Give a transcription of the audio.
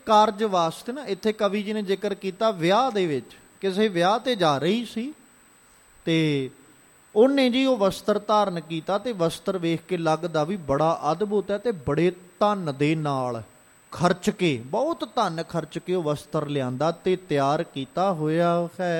ਕਾਰਜ ਵਾਸਤੇ ਨਾ, ਇੱਥੇ ਕਵੀ ਜੀ ਨੇ ਜ਼ਿਕਰ ਕੀਤਾ ਵਿਆਹ ਦੇ ਵਿੱਚ, ਕਿਸੇ ਵਿਆਹ 'ਤੇ ਜਾ ਰਹੀ ਸੀ ਅਤੇ ਉਹਨੇ ਜੀ ਉਹ ਵਸਤਰ ਧਾਰਨ ਕੀਤਾ ਅਤੇ ਵਸਤਰ ਵੇਖ ਕੇ ਲੱਗਦਾ ਵੀ ਬੜਾ ਅਦਭੁਤ ਹੈ, ਅਤੇ ਬੜੇ ਧਨ ਦੇ ਨਾਲ ਖਰਚ ਕੇ, ਬਹੁਤ ਧਨ ਖਰਚ ਕੇ ਉਹ ਵਸਤਰ ਲਿਆਂਦਾ ਅਤੇ ਤਿਆਰ ਕੀਤਾ ਹੋਇਆ ਹੈ।